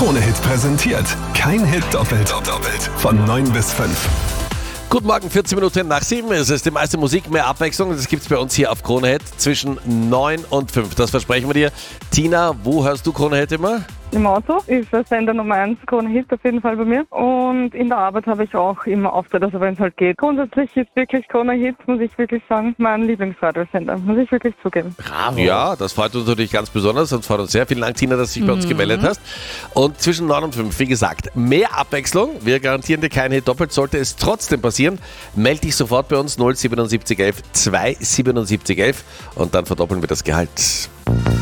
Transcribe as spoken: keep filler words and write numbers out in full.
Krone-Hit präsentiert. Kein Hit doppelt. doppelt. Von neun bis fünf. Guten Morgen, vierzehn Minuten nach sieben. Es ist die meiste Musik, mehr Abwechslung. Das gibt es bei uns hier auf Krone-Hit zwischen neun und fünf. Das versprechen wir dir. Tina, wo hörst du Krone-Hit immer? Im Auto ist der Sender Nummer eins, Krone-Hit auf jeden Fall bei mir. Und in der Arbeit habe ich auch immer Auftritt, also wenn es halt geht. Grundsätzlich ist wirklich Krone-Hit, muss ich wirklich sagen, mein Lieblingsradiosender, muss ich wirklich zugeben. Bravo. Ja, das freut uns natürlich ganz besonders und freut uns sehr. Vielen Dank, Tina, dass du dich bei uns gemeldet hast. Und zwischen neun und fünf, wie gesagt, mehr Abwechslung. Wir garantieren dir kein Hit doppelt. Sollte es trotzdem passieren, melde dich sofort bei uns null sieben sieben eins eins zwei sieben sieben eins eins und dann verdoppeln wir das Gehalt.